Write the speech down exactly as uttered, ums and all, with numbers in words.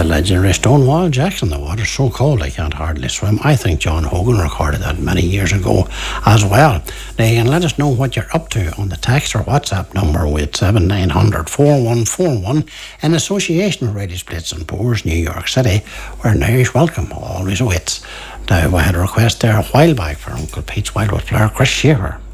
the legendary Stonewall Jackson. The water's so cold I can't hardly swim. I think John Hogan recorded that many years ago as well. Now you can let us know what you're up to on the text or WhatsApp number with seven nine hundred, four one four one in association with Radio Splits and Pours, New York City, where an Irish welcome always awaits. Now I had a request there a while back for Uncle Pete's Wildwood Flower, Chris Shaver.